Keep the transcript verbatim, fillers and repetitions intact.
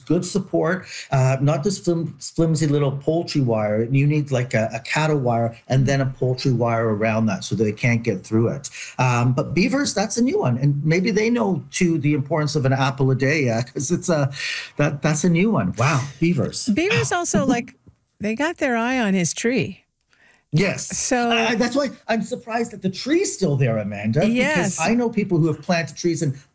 good support, uh, not this flim- flimsy little poultry wire. You need like a, a cattle wire and then a poultry wire around that so they can't get through it. Um, but beavers, that's a new one, and maybe they know too the importance of an apple a day, yeah, because it's a that that's a new one. Wow, beavers. Beavers also like they got their eye on his tree. Yes. So I, that's why I'm surprised that the tree's still there, Amanda, because yes. I know people who have planted trees and